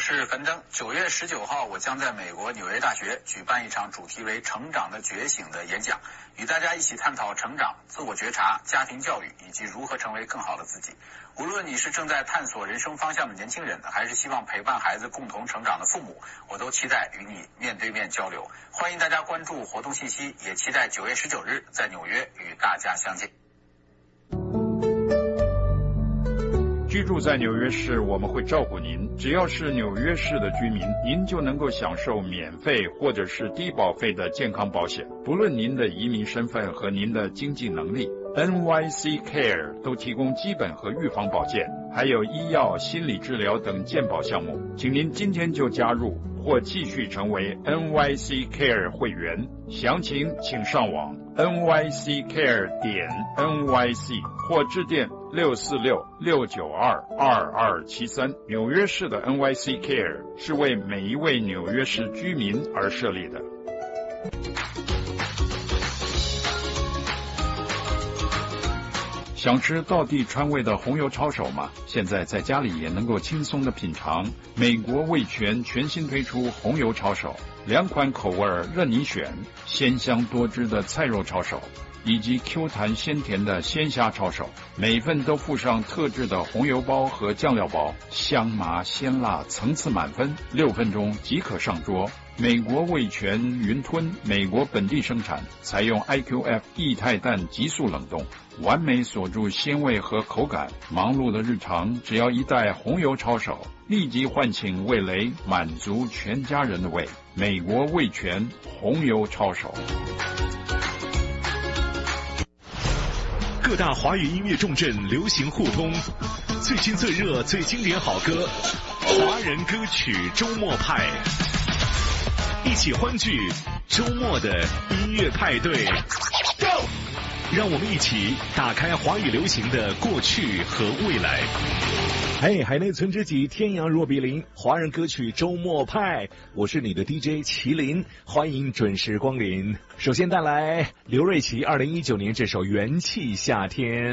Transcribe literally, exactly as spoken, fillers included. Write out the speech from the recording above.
是樊登。九月十九号，我将在美国纽约大学举办一场主题为“成长的觉醒”的演讲，与大家一起探讨成长、自我觉察、家庭教育以及如何成为更好的自己。无论你是正在探索人生方向的年轻人，还是希望陪伴孩子共同成长的父母，我都期待与你面对面交流。欢迎大家关注活动信息，也期待九月十九日在纽约与大家相见。 居住在纽约市，我们会照顾您。只要是纽约市的居民，您就能够享受免费或者是低保费的健康保险。不论您的移民身份和您的经济能力， N Y C Care 都提供基本和预防保健，还有医药、心理治疗等健保项目。请您今天就加入或继续成为 N Y C Care 会员。详情请上网 N Y C Care 点 N Y C 或致电六四六六九二二二七三。纽约市的 N Y C Care 是为每一位纽约市居民而设立的。想吃道地川味的红油抄手吗？现在在家里也能够轻松的品尝。美国味全全新推出红油抄手，两款口味任你选，鲜香多汁的菜肉抄手以及 Q 弹鲜甜的鲜虾抄手，每份都附上特制的红油包和酱料包，香麻鲜辣，层次满分，六分钟即可上桌。美国味全云吞，美国本地生产，采用 I Q F 液态氮急速冷冻，完美锁住鲜味和口感。忙碌的日常，只要一袋红油抄手，立即唤醒味蕾，满足全家人的胃。美国味全红油抄手。 各大华语音乐重镇流行互通，最新最热最经典好歌，华人歌曲周末派，一起欢聚周末的音乐派对。Go！ 让我们一起打开华语流行的过去和未来。嘿、hey, 海内存知己，天阳若比邻，华人歌曲周末派，我是你的 D J 麒麟，欢迎准时光临。首先带来刘瑞琦二零一九年这首《元气夏天》。